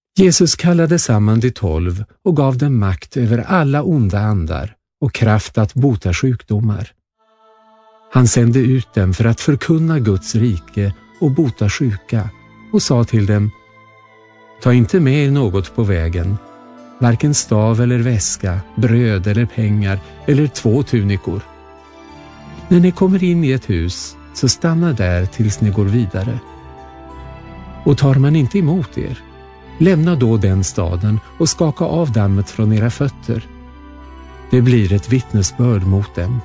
Jesus kallade samman de 12 och gav dem makt över alla onda andar och kraft att bota sjukdomar. Han sände ut dem för att förkunna Guds rike och bota sjuka och sa till dem: ta inte med er något på vägen, varken stav eller väska, bröd eller pengar eller 2 tunikor. När ni kommer in i ett hus så stanna där tills ni går vidare. Och tar man inte emot er, lämna då den staden och skaka av dammet från era fötter. Det blir ett vittnesbörd mot dem.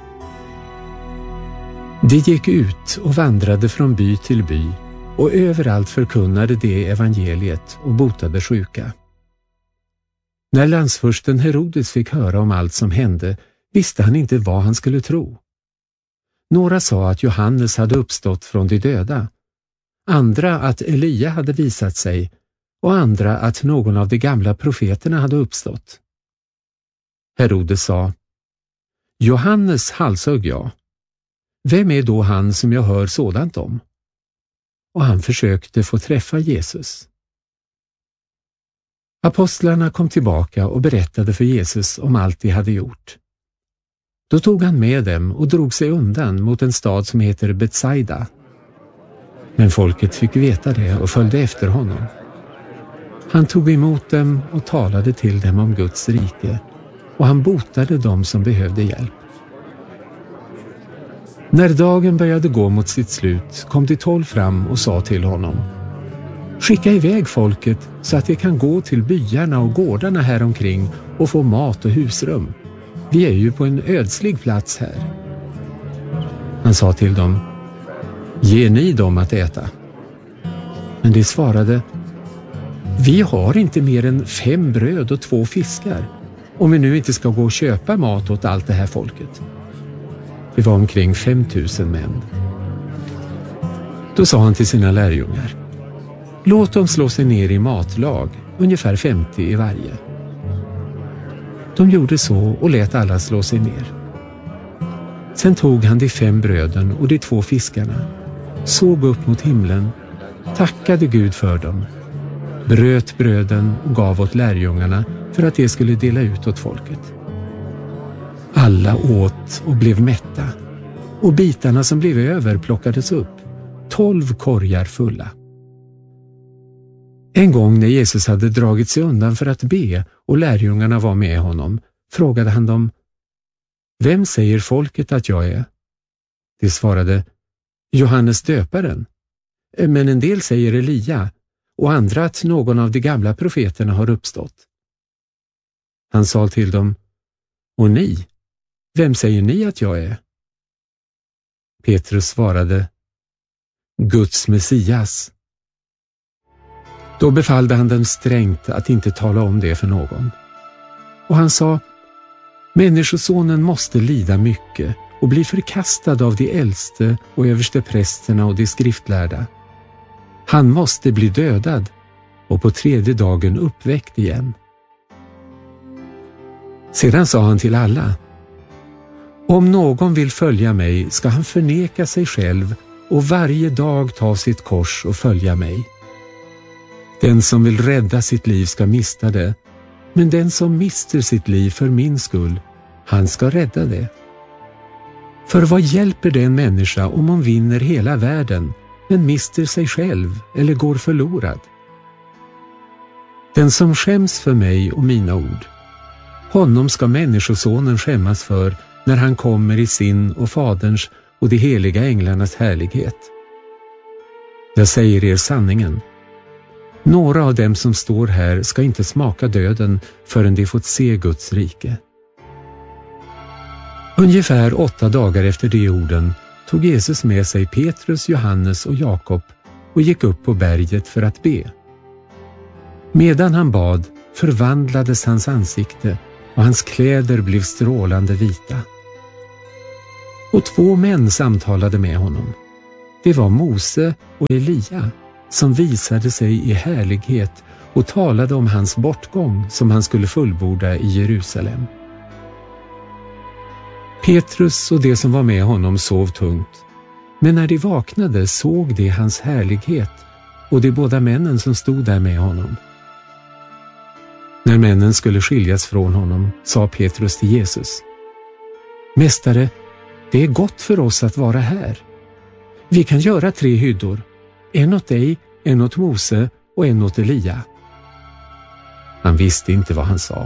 De gick ut och vandrade från by till by och överallt förkunnade de evangeliet och botade sjuka. När landsfursten Herodes fick höra om allt som hände visste han inte vad han skulle tro. Några sa att Johannes hade uppstått från de döda, andra att Elia hade visat sig och andra att någon av de gamla profeterna hade uppstått. Herodes sa: Johannes halshögg jag. Vem är då han som jag hör sådant om? Och han försökte få träffa Jesus. Apostlarna kom tillbaka och berättade för Jesus om allt de hade gjort. Då tog han med dem och drog sig undan mot en stad som heter Betsaida. Men folket fick veta det och följde efter honom. Han tog emot dem och talade till dem om Guds rike, och han botade dem som behövde hjälp. När dagen började gå mot sitt slut kom de 12 fram och sa till honom: skicka iväg folket så att de kan gå till byarna och gårdarna här omkring och få mat och husrum. Vi är ju på en ödslig plats här. Han sa till dem: ge ni dem att äta. Men de svarade: vi har inte mer än 5 bröd och 2 fiskar, om vi nu inte ska gå och köpa mat åt allt det här folket. Det var omkring 5000 män. Då sa han till sina lärjungar: låt dem slå sig ner i matlag, ungefär 50 i varje. De gjorde så och lät alla slå sig ner. Sen tog han de 5 bröden och de 2 fiskarna, såg upp mot himlen, tackade Gud för dem, bröt bröden och gav åt lärjungarna för att de skulle dela ut åt folket. Alla åt och blev mätta, och bitarna som blev över plockades upp, 12 korgar fulla. En gång när Jesus hade dragit sig undan för att be och lärjungarna var med honom, frågade han dem: vem säger folket att jag är? De svarade: Johannes döparen. Men en del säger Elia, och andra att någon av de gamla profeterna har uppstått. Han sa till dem: och ni, vem säger ni att jag är? Petrus svarade: Guds Messias. Då befallde han dem strängt att inte tala om det för någon. Och han sa: människosonen måste lida mycket och bli förkastad av de äldste och översteprästerna och de skriftlärda. Han måste bli dödad och på 3:e dagen uppväckt igen. Sedan sa han till alla: om någon vill följa mig ska han förneka sig själv och varje dag ta sitt kors och följa mig. Den som vill rädda sitt liv ska mista det, men den som mister sitt liv för min skull, han ska rädda det. För vad hjälper det en människa om hon vinner hela världen, men mister sig själv eller går förlorad? Den som skäms för mig och mina ord, honom ska människosonen skämmas för när han kommer i sin och Faderns och de heliga änglarnas härlighet. Jag säger er sanningen. Några av dem som står här ska inte smaka döden förrän de fått se Guds rike. Ungefär 8 dagar efter de orden tog Jesus med sig Petrus, Johannes och Jakob och gick upp på berget för att be. Medan han bad förvandlades hans ansikte och hans kläder blev strålande vita. Och 2 män samtalade med honom. Det var Mose och Elia som visade sig i härlighet och talade om hans bortgång som han skulle fullborda i Jerusalem. Petrus och de som var med honom sov tungt, men när de vaknade såg de hans härlighet och de båda männen som stod där med honom. När männen skulle skiljas från honom sa Petrus till Jesus: Mästare, det är gott för oss att vara här. Vi kan göra 3 hyddor, en åt dig, en åt Mose och en åt Elia. Han visste inte vad han sa.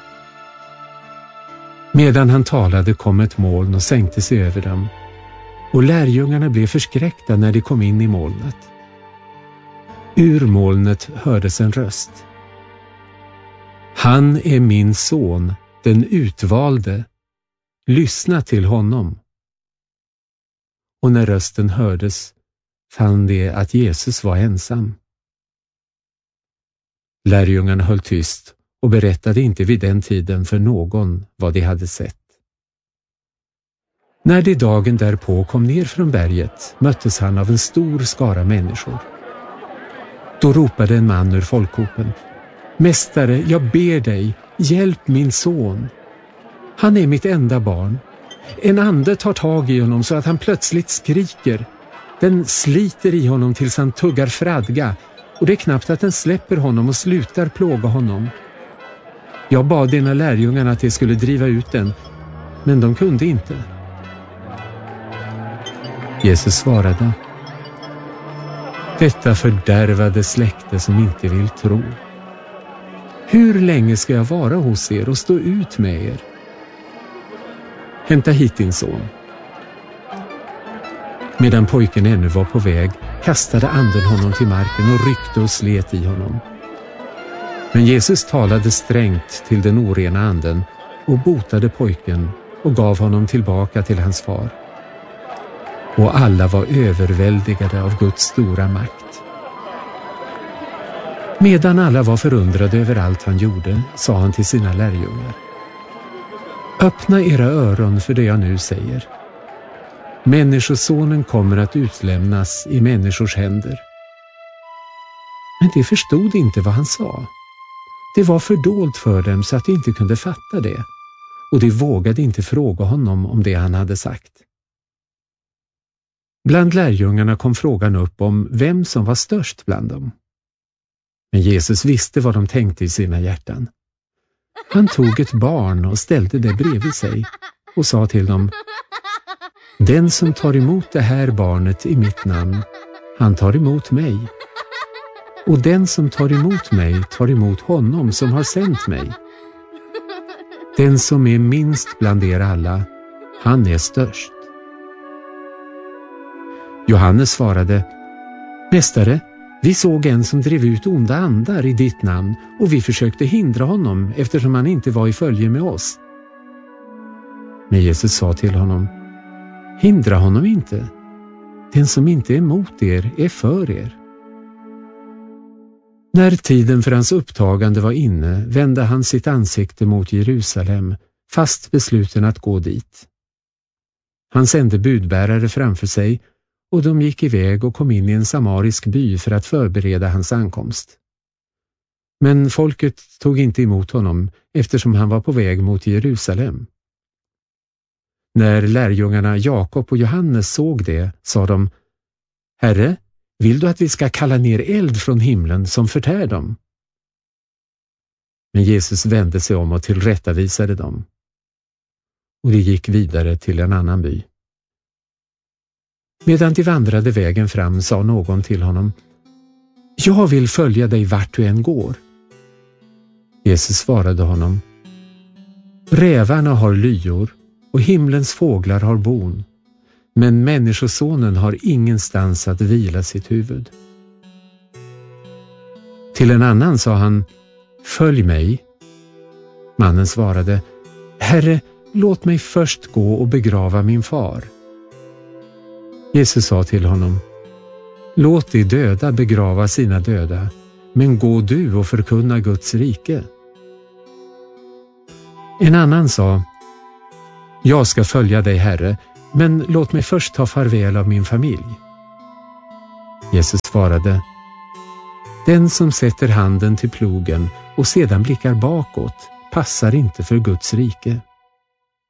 Medan han talade kom ett moln och sänkte sig över dem, och lärjungarna blev förskräckta när de kom in i molnet. Ur molnet hördes en röst: Han är min son, den utvalde. Lyssna till honom. Och när rösten hördes fann de att Jesus var ensam. Lärjungarna höll tyst och berättade inte vid den tiden för någon vad de hade sett. När de dagen därpå kom ner från berget möttes han av en stor skara människor. Då ropade en man ur folkhopen: Mästare, jag ber dig, hjälp min son. Han är mitt enda barn. En ande tar tag i honom så att han plötsligt skriker. Den sliter i honom tills han tuggar fradga, och det är knappt att den släpper honom och slutar plåga honom. Jag bad dina lärjungarna att de skulle driva ut den, men de kunde inte. Jesus svarade: Detta fördärvade släkte som inte vill tro. Hur länge ska jag vara hos er och stå ut med er? Hämta hit din son. Medan pojken ännu var på väg kastade anden honom till marken och ryckte och slet i honom. Men Jesus talade strängt till den orena anden och botade pojken och gav honom tillbaka till hans far. Och alla var överväldigade av Guds stora makt. Medan alla var förundrade över allt han gjorde, sa han till sina lärjungar: Öppna era öron för det jag nu säger. Människosonen kommer att utlämnas i människors händer. Men de förstod inte vad han sa. Det var fördolt för dem så att de inte kunde fatta det, och de vågade inte fråga honom om det han hade sagt. Bland lärjungarna kom frågan upp om vem som var störst bland dem. Men Jesus visste vad de tänkte i sina hjärtan. Han tog ett barn och ställde det bredvid sig och sa till dem: Den som tar emot det här barnet i mitt namn, han tar emot mig. Och den som tar emot mig tar emot honom som har sänt mig. Den som är minst bland er alla, han är störst. Johannes svarade: Mästare, vi såg en som drev ut onda andar i ditt namn, och vi försökte hindra honom eftersom han inte var i följe med oss. Men Jesus sa till honom: Hindra honom inte. Den som inte är emot er är för er. När tiden för hans upptagande var inne vände han sitt ansikte mot Jerusalem, fast besluten att gå dit. Han sände budbärare framför sig, och de gick iväg och kom in i en samarisk by för att förbereda hans ankomst. Men folket tog inte emot honom eftersom han var på väg mot Jerusalem. När lärjungarna Jakob och Johannes såg det, sa de: Herre, vill du att vi ska kalla ner eld från himlen som förtär dem? Men Jesus vände sig om och tillrättavisade dem. Och de gick vidare till en annan by. Medan de vandrade vägen fram sa någon till honom: Jag vill följa dig vart du än går. Jesus svarade honom: Rävarna har lyor och himlens fåglar har bon, men människosonen har ingenstans att vila sitt huvud. Till en annan sa han: Följ mig. Mannen svarade: Herre, låt mig först gå och begrava min far. Jesus sa till honom: Låt de döda begrava sina döda, men gå du och förkunna Guds rike. En annan sa: Jag ska följa dig, Herre, men låt mig först ta farväl av min familj. Jesus svarade: Den som sätter handen till plogen och sedan blickar bakåt passar inte för Guds rike.